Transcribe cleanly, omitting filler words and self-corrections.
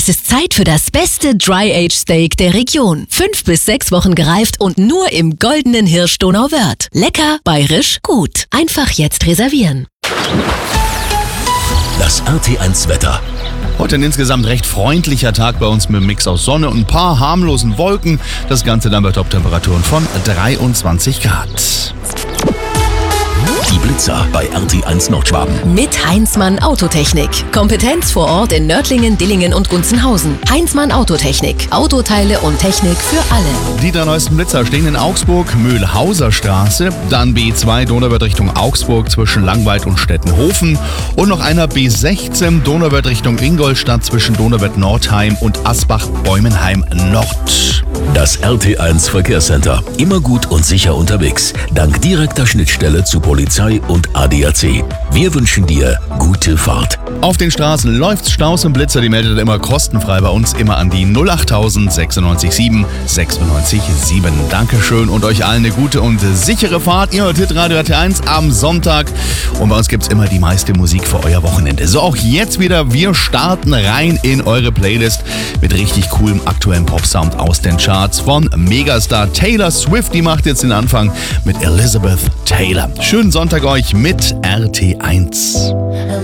Es ist Zeit für das beste Dry-Age Steak der Region. 5 bis 6 Wochen gereift und nur im goldenen Hirsch Donauwörth. Lecker, bayerisch, gut. Einfach jetzt reservieren. Das RT1 Wetter. Heute ein insgesamt recht freundlicher Tag bei uns mit einem Mix aus Sonne und ein paar harmlosen Wolken. Das Ganze dann bei Top-Temperaturen von 23 Grad. Die Blitzer bei RT1 Nordschwaben. Mit Heinzmann Autotechnik. Kompetenz vor Ort in Nördlingen, Dillingen und Gunzenhausen. Heinzmann Autotechnik. Autoteile und Technik für alle. Die 3 neuesten Blitzer stehen in Augsburg, Mühlhauser Straße, dann B2 Donauwörth Richtung Augsburg zwischen Langweid und Stettenhofen und noch einer B16 Donauwörth Richtung Ingolstadt zwischen Donauwörth Nordheim und Asbach-Bäumenheim Nord. Das RT1 Verkehrscenter. Immer gut und sicher unterwegs. Dank direkter Schnittstelle zu Polizei und ADAC. Wir wünschen dir gute Fahrt. Auf den Straßen läuft's, Staus und Blitzer, die meldet immer kostenfrei bei uns, immer an die 08000 96 7 96 7. Dankeschön und euch allen eine gute und sichere Fahrt. Ihr hört Hitradio RT1 am Sonntag und bei uns gibt's immer die meiste Musik für euer Wochenende. So auch jetzt wieder, wir starten rein in eure Playlist mit richtig coolem aktuellen Popsound aus den Charts von Megastar Taylor Swift. Die macht jetzt den Anfang mit Elizabeth Taylor. Schönen Sonntag euch mit RT1.